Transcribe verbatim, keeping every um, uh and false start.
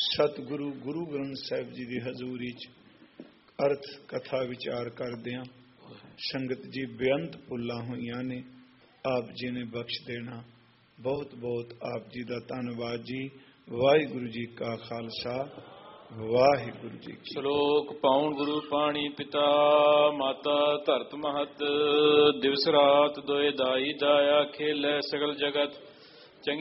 ਸਤਿਗੁਰੂ ਗੁਰੂ ਗ੍ਰੰਥ ਸਾਹਿਬ ਜੀ ਦੀ ਹਜ਼ੂਰੀ 'ਚ ਅਰਥ ਕਥਾ ਵਿਚਾਰ ਕਰਦਿਆਂ ਸੰਗਤ ਜੀ ਬੇਅੰਤ ਭੁੱਲਾਂ ਹੋਈਆਂ ਨੇ। ਆਪ ਜੀ ਨੇ ਬਖਸ਼ ਦੇਣਾ। ਬਹੁਤ ਬਹੁਤ ਆਪ ਜੀ ਦਾ ਧੰਨਵਾਦ ਜੀ। ਵਾਹਿਗੁਰੂ ਜੀ ਕਾ ਖਾਲਸਾ, ਵਾਹਿਗੁਰੂ ਜੀ ਕੀ। ਸ਼ਲੋਕ ਪਾਉਣ ਗੁਰੂ ਪਾਣੀ ਪਿਤਾ, ਮਾਤਾ ਧਰਤ ਮਹਤ, ਦਿਵਸ ਰਾਤ ਦੋਏ ਦਾਈ ਦਾਇਆ, ਖੇਲੇ ਸਗਲ ਜਗਤ